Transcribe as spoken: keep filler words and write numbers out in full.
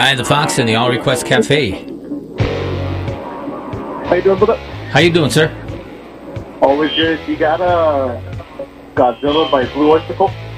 Hi, the Fox in the All Request Cafe. How you doing, brother? How you doing, sir? Always good. You got a Godzilla by Blue Oyster Cult?